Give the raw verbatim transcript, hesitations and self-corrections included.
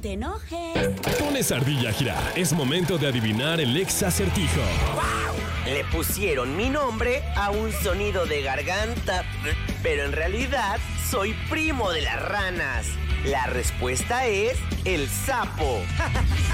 te enojes. Pones ardilla a girar. Es momento de adivinar el ex acertijo. ¡Wow! Le pusieron mi nombre a un sonido de garganta, pero en realidad soy primo de las ranas. La respuesta es el sapo.